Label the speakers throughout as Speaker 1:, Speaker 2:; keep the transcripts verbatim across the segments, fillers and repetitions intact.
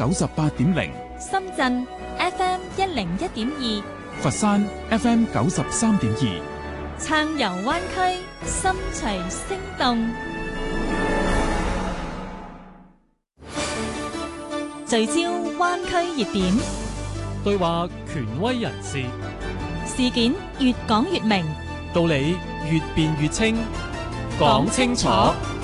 Speaker 1: 九十八點零，
Speaker 2: 深圳 F M 一零一點二，
Speaker 1: 佛山 F M 九十三點二，
Speaker 2: 撐遊灣區，心隨聲動，聚焦灣區熱點，
Speaker 3: 對話權威人士，
Speaker 2: 事件越講越明，
Speaker 3: 道理越辯越清，
Speaker 2: 講清楚，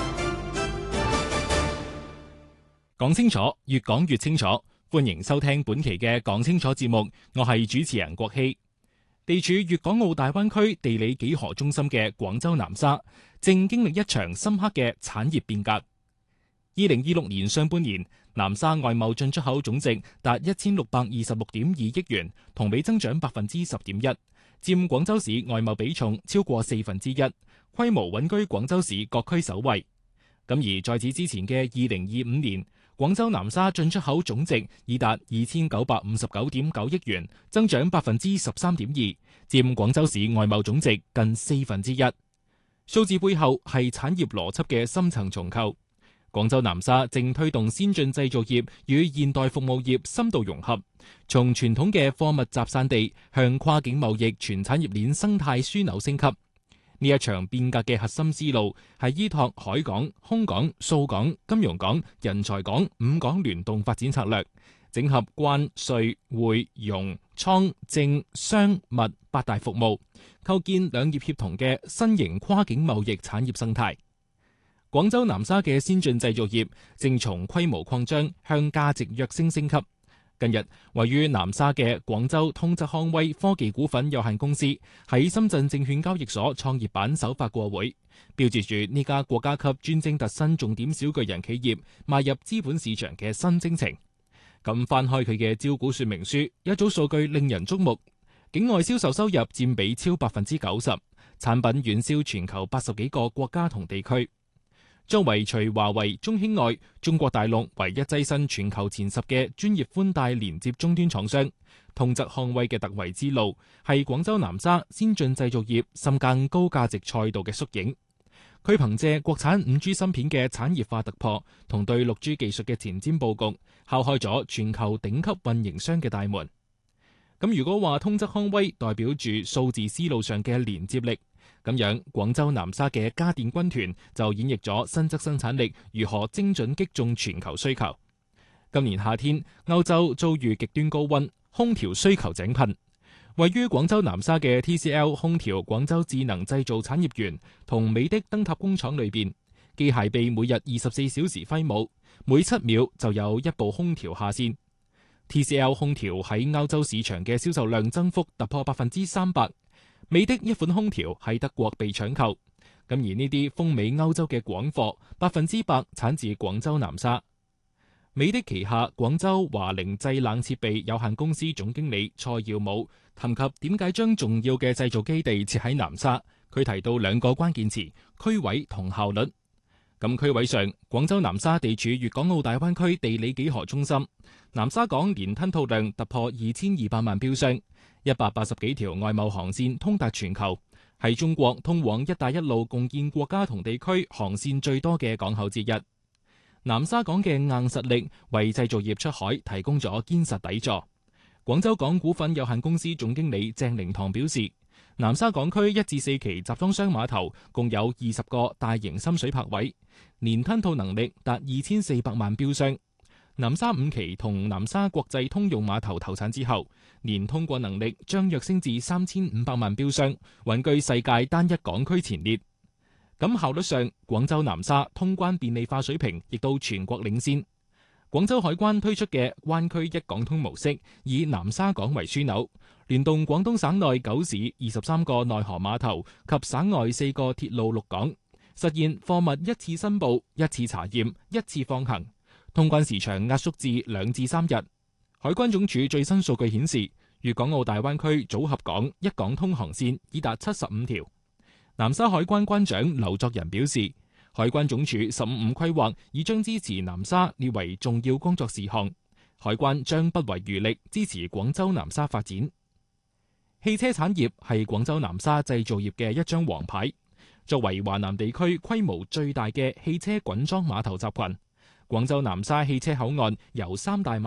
Speaker 4: 講清楚，越講越清楚。歡迎收聽本期嘅講清楚節目，我係主持人郭希。地處粵港澳大灣區地理幾何中心嘅廣州南沙，正經歷一場深刻嘅產業變革。二零二六年上半年，南沙外貿進出口總值達一千六百二十六點二億元，同比增長百分之十點一，佔廣州市外貿比重超過四分之一，規模穩居廣州市各區首位。咁而在此之前嘅二零二五年，廣州南沙進出口總值已達二千九百五十九點九億元，增長百分之十三點二，佔廣州市外貿總值近四分之一。數字背後係產業邏輯嘅深層重構。廣州南沙正推動先進製造業與現代服務業深度融合，從傳統嘅貨物集散地向跨境貿易全產業鏈生態樞紐升級。呢一場變革嘅核心思路係依託海港、空港、數港、金融港、人才港五港聯動發展策略，整合關稅匯融倉政商物八大服務，構建兩業協同嘅新型跨境貿易產業生態。廣州南沙嘅先進製造業正從規模擴張向價值躍升升級。近日，位於南沙嘅廣州通則康威科技股份有限公司喺深圳證券交易所創業板首發過會，標誌住呢家國家級專精特新重點小巨人企業邁入資本市場嘅新征程。咁翻開佢嘅招股說明書，一組數據令人矚目：境外銷售收入佔比超百分之九十，產品遠銷全球八十幾個國家同地區。作為除華為、中興外、中國大陸唯一躋身全球前十嘅專業寬帶連接終端廠商，通則康威嘅突圍之路係廣州南沙先進製造業深耕高價值賽道嘅縮影。佢憑借國產五 G 芯片嘅產業化突破同對六 G 技術嘅前瞻佈局，敲開咗全球頂級運營商嘅大門。咁如果話通則康威代表住數字思路上嘅連接力，咁樣，廣州南沙嘅家電軍團就演繹咗新質生產力如何精準擊中全球需求。今年夏天，歐洲遭遇極端高溫，空調需求井噴。位於廣州南沙嘅 T C L 空調廣州智能製造產業園同美的燈塔工廠裏邊，機械臂每日二十四小時揮舞，每七秒就有一部空調下線。T C L 空調喺歐洲市場嘅銷售量增幅突破百分之三百。美的一款空調喺德國被搶購，咁而呢啲風靡歐洲嘅廣貨，百分之百產自廣州南沙。美的旗下廣州華凌製冷設備有限公司總經理蔡耀武談及點解將重要嘅製造基地設喺南沙，佢提到兩個關鍵詞：區位同效率。咁區位上，廣州南沙地處粵港澳大灣區地理幾何中心，南沙港年吞吐量突破二千二百萬標箱。一百八十幾條外貿航線通達全球，係中國通往一帶一路共建國家同地區航線最多嘅港口之一。南沙港嘅硬實力為製造業出海提供咗堅實底座。廣州港股份有限公司總經理鄭靈堂表示，南沙港區一至四期集裝箱碼頭共有二十個大型深水泊位，年吞吐能力達二千四百萬標箱。南沙五期同南沙國際通用碼頭投產之後，年通過能力將躍升至三千五百萬標箱，穩居世界單一港區前列。咁效率上，廣州南沙通關便利化水平亦都全國領先。廣州海關推出嘅灣區一港通模式，以南沙港為樞紐，聯動廣東省內九市二十三個內河碼頭及省外四個鐵路陸港，實現貨物一次申報、一次查驗、一次放行。通關時長壓縮至兩至三日。海關總署最新數據顯示，粵港澳大灣區組合港一港通航線已達七十五條。南沙海關關長劉作仁表示，海關總署十五五規劃已將支持南沙列為重要工作事項，海關將不遺餘力支持廣州南沙發展。汽車產業係廣州南沙製造業嘅一張王牌，作為華南地區規模最大嘅汽車滾裝碼頭集群，廣州南沙汽車口岸由三大碼